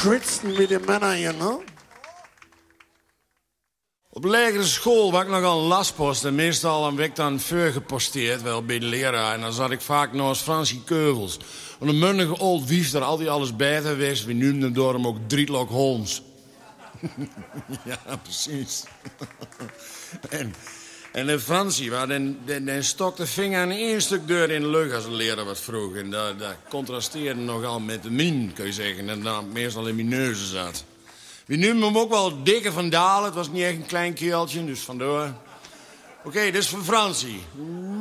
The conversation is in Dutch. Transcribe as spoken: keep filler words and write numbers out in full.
kritsen met de mannen hier, no? Op lagere school was ik nogal een lastpost. En meestal heb ik dan voor geposteerd, wel bij de leraar. En dan zat ik vaak naast Fransie Keuvels. Want een mundige old wief daar altijd alles beter wist. We noemden door hem ook Drietlock Holmes. Ja, precies. en, en de Fransie, waar den, den, den stok de vinger aan één stuk deur in de lucht als een leraar wat vroeg. En dat, dat contrasteerde nogal met de min, kun je zeggen. En dan meestal in mijn neuzen zat. We noemden hem ook wel Dikke van Dalen. Het was niet echt een klein keeltje, dus vandoor. Oké, okay, dit is voor Fransie.